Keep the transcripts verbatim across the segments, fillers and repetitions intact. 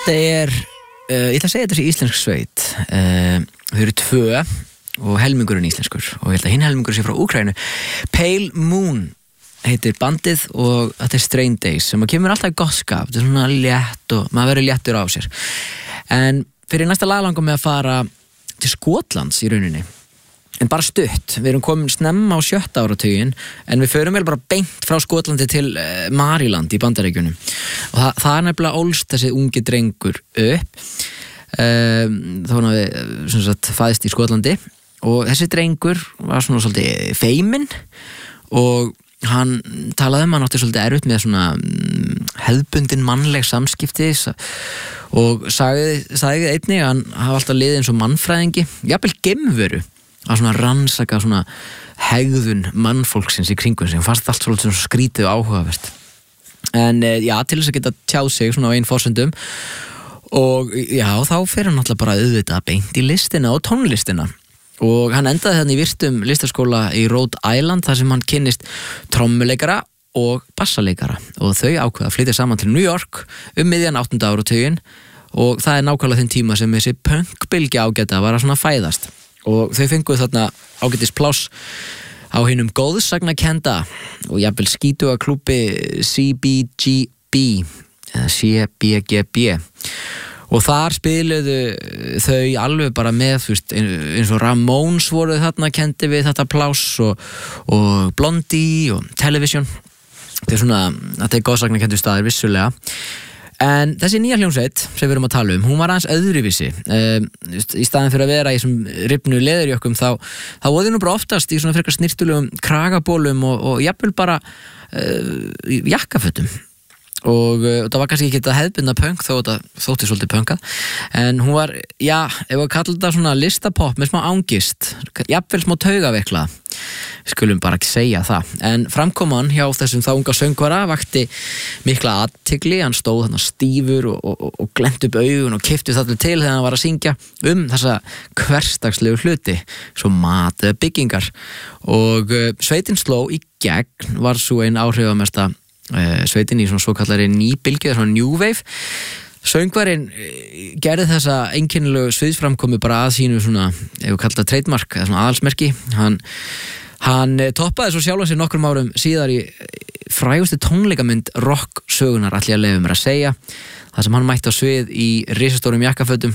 Þetta er, uh, ég ætla að segja þetta sé íslensk sveit. Uh, þau eru tvö og helmingurinn íslenskur og ég held að hinn helmingurinn sé frá Úkraínu. Pale Moon heitir bandið og þetta er Strain Days sem að kemur alltaf í gott skap. Þetta er svona létt og maður verður léttur á sér. En fyrir næsta lag langar mig að fara til Skotlands í rauninni. En bara stutt, við erum komin snemma á sjötta áratugin en við förum vel bara beint frá Skotlandi til uh, Maryland í Bandaríkjunum og það, það er nefnilega ólst þessi ungi drengur upp um, þá hann hafi sem sagt fæðst í Skotlandi og þessi drengur var svona svolítið feiminn og hann talaði um hann átti svolítið erfitt með svona um, hefðbundin mannleg samskipti og sagði, sagði einnig að hann hafa alltaf liðið eins og mannfræðingi, jafnvel geimveru að svona rannsaka svona hegðun mannfólksins í kringum sig, fannst allt svolítið svona skrítið og áhugavert. En já, til þess að geta tjáð sig svona á einn forsendum og já, þá fer hann náttúrulega bara auðvitað beint í listina og tónlistina og hann endaði þannig í virtum listaskóla í Rhode Island þar sem hann kynnist trommuleikara og bassaleikara og þau ákveða að flytja saman til New York um miðjan áttunda áratuginn og það er nákvæmlega þinn tíma sem þessi punkbylgja ágæta var að svona fæðast. Og þau fenguð þarna ágætis pláss á hinum góðsagnakenda og jafnvel skítuga klúbbi C B G B eða C B G B og þar spiluðu þau alveg bara með þú veist, eins og Ramones voru þarna kendi við þetta pláss og, og Blondie og Television. Þetta er svona, þetta er góðsagnakendu staðir vissulega. En þessi nýja hljómsveit sem við erum að tala um, hún var aðeins öðruvísi um, í staðin fyrir að vera í þessum rifnu leðurjökkum þá, þá voru þau nú bara oftast í svona frekar snirtulegum kragabólum og, og jafnvel bara uh, jakkafötum og uh, það var kannski ekki þetta hefðbundna punk þó þetta þótti svolítið punkað en hún var, já, ef við kallum þetta svona listapopp með smá ángist jafnvel smá taugaveikla skulum bara ekki segja það en framkoman hjá þessum þá unga söngvara vakti mikla athygli hann stóð þarna stífur og, og, og glent upp augun og kippti það til þegar hann var að syngja um þessa hversdagslegu hluti svo mat eða byggingar og uh, sveitin sló í gegn var svo ein áhrifamesta uh, sveitin í svona svokallari nýbylgju svona new wave söngvarinn gerði þessa einkennilegu sviðsframkomi bara að sínu svona, ef við kallum það trademark eða svona aðalsmerki hann Hann toppaði svo sjálfa sig nokkrum árum síðar í frægustu tónleikamynd rock sögunar ætli að leyfa mér að segja þar sem hann mætti á svið í risastórum jakkafötum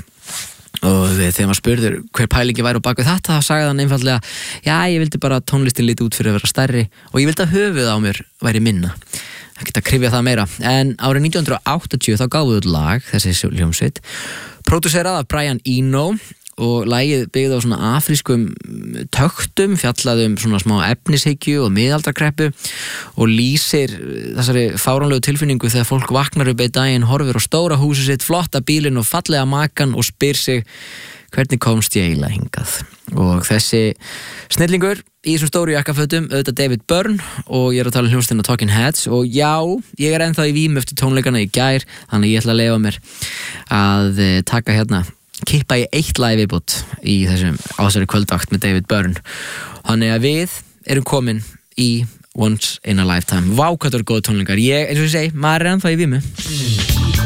og þegar maður spurður hver pælingi væri á bak við þetta þá sagði hann einfaldlega já ég vildi bara að tónlistin líti út fyrir að vera stærri og ég vildi að höfuð á mér væri minna ekki að krifja það meira en árið nítján hundruð áttatíu þá gáfuðu lag þessi hljómsveit pródúserað af Brian Eno og lagið byggði á svona afrískum töktum, fjallaði um svona smá efnishyggju og miðaldarkreppu og lýsir þessari fáránlegu tilfinningu þegar fólk vaknar upp einn daginn, horfir á stóra húsið sitt, flotta bílinn og fallega makan og spyr sig hvernig komst ég eiginlega hingað og þessi snillingur í þessum stóru jakkafötum, auðvitað David Byrne og ég er að tala um hljómsveitina Talking Heads og já, ég er ennþá í vímu eftir tónleikana í gær, þannig ég ætla að leyfa mér að taka hérna kippa í eitt lag viðbót í þessum á þessari kvöldvakt með David Byrne þannig að við erum komin í Once in a Lifetime. Vá hvað það eru góð tónleikar ég, eins og ég segi, maður er ennþá í vímu